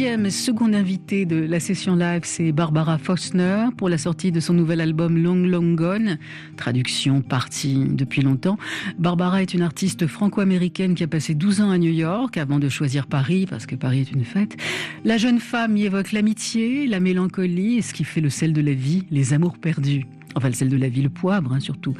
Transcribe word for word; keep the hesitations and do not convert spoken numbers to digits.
deuxième et seconde invitée de la session live, c'est Barbara Faustner pour la sortie de son nouvel album Long Long Gone, traduction partie depuis longtemps. Barbara est une artiste franco-américaine qui a passé douze ans à New York avant de choisir Paris, parce que Paris est une fête. La jeune femme y évoque l'amitié, la mélancolie et ce qui fait le sel de la vie, les amours perdus. Enfin, le sel de la vie, le poivre, hein, surtout.